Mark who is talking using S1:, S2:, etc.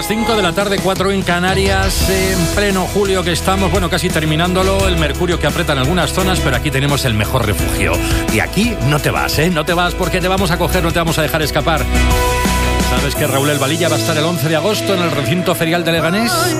S1: Las 5 de la tarde, 4 en Canarias, en pleno julio que estamos, bueno, casi terminándolo, el mercurio que aprieta en algunas zonas, pero aquí tenemos el mejor refugio. Y aquí no te vas, no te vas porque te vamos a coger, no te vamos a dejar escapar. ¿Sabes que Raúl El Valilla va a estar el 11 de agosto en el recinto ferial de Leganés?